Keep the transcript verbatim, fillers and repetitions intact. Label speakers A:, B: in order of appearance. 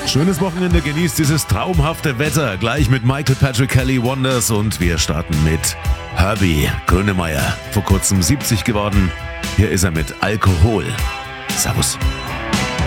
A: Schönes Wochenende, genießt dieses traumhafte Wetter. Gleich mit Michael Patrick Kelly Wonders und wir starten mit Herbie Grönemeyer. Vor kurzem siebzig geworden. Hier ist er mit Alkohol. Servus.